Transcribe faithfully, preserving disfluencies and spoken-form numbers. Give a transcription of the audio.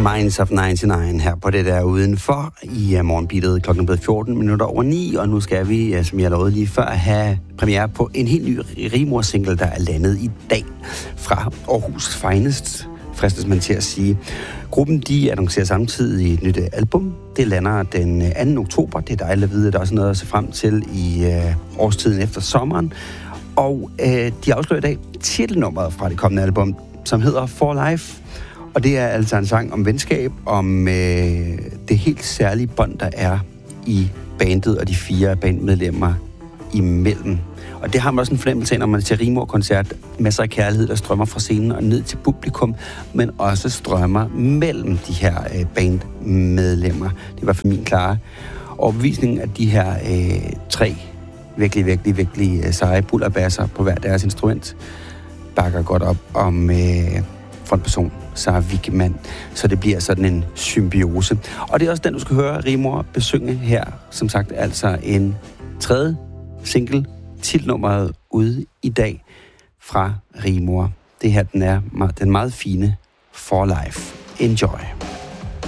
Minds of nioghalvfems her på det der udenfor i morgenbeatet. Klokken er blevet fjorten minutter over ni, og nu skal vi, som jeg lovede lige før, have premiere på en helt ny Rigmor-single, der er landet i dag fra Aarhus Finest, fristes man til at sige. Gruppen, de annoncerer samtidig et nyt album. Det lander den anden oktober. Det er dejligt at vide, at der er også noget at se frem til i øh, årstiden efter sommeren. Og øh, de afslører i dag titelnummeret fra det kommende album, som hedder For Life. Og det er altså en sang om venskab, om øh, det helt særlige bånd, der er i bandet og de fire bandmedlemmer imellem. Og det har man også en fornemmelse af, når man ser Rigmor-koncert. Masser af kærlighed, der strømmer fra scenen og ned til publikum, men også strømmer mellem de her øh, bandmedlemmer. Det er i hvert fald min klare overbevisning, at de her øh, tre virkelig, virkelig, virkelig øh, seje bullerbasser på hver deres instrument bakker godt op om øh, frontperson Sara Wigman, så det bliver sådan en symbiose. Og det er også den, du skal høre Rigmor besynge her. Som sagt, altså en tredje single, titelnummeret ude i dag fra Rigmor. Det her, den er den meget fine For Life. Enjoy.